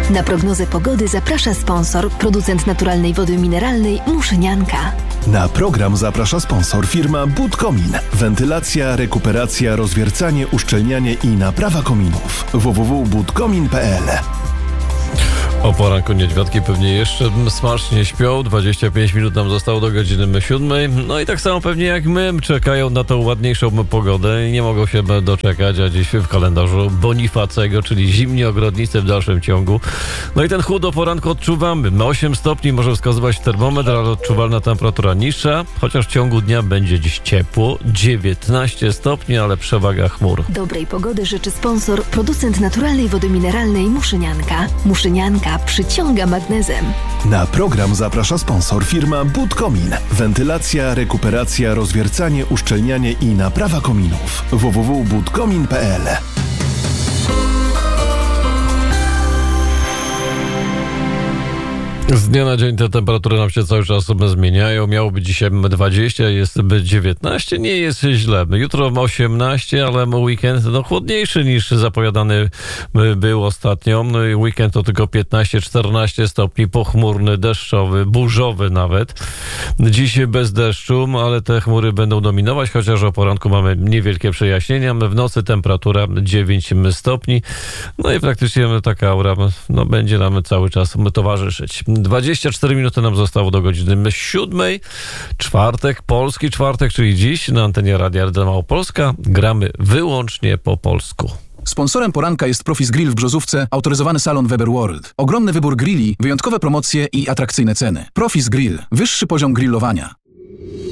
Na prognozę pogody zaprasza sponsor, producent naturalnej wody mineralnej Muszynianka. Na program zaprasza sponsor firma Budkomin. Wentylacja, rekuperacja, rozwiercanie, uszczelnianie i naprawa kominów. www.budkomin.pl. O poranku niedźwiadki pewnie jeszcze smacznie śpią. 25 minut nam zostało do godziny 7. No i tak samo pewnie jak my czekają na tą ładniejszą pogodę i nie mogą się doczekać, a dziś w kalendarzu Bonifacego, czyli zimni ogrodnicy w dalszym ciągu. No i ten chłód o poranku odczuwamy. 8 stopni może wskazywać termometr, ale odczuwalna temperatura niższa, chociaż w ciągu dnia będzie dziś ciepło. 19 stopni, ale przewaga chmur. Dobrej pogody życzy sponsor, producent naturalnej wody mineralnej Muszynianka. Muszynianka przyciąga magnezem. Na program zaprasza sponsor firma Budkomin. Wentylacja, rekuperacja, rozwiercanie, uszczelnianie i naprawa kominów. www.budkomin.pl. Z dnia na dzień te temperatury nam się cały czas zmieniają. Miało być dzisiaj 20, jest 19. Nie jest źle. Jutro 18, ale weekend chłodniejszy niż zapowiadany był ostatnio. Weekend to tylko 15-14 stopni, pochmurny, deszczowy, burzowy nawet. Dziś bez deszczu, ale te chmury będą dominować, chociaż o poranku mamy niewielkie przejaśnienia. W nocy temperatura 9 stopni. No i praktycznie taka aura będzie nam cały czas towarzyszyć. 24 minuty nam zostało do godziny 7. Czwartek, polski czwartek, czyli dziś na antenie Radia RD Małopolska gramy wyłącznie po polsku. Sponsorem poranka jest Profis Grill w Brzozówce, autoryzowany salon Weber World. Ogromny wybór grilli, wyjątkowe promocje i atrakcyjne ceny. Profis Grill. Wyższy poziom grillowania.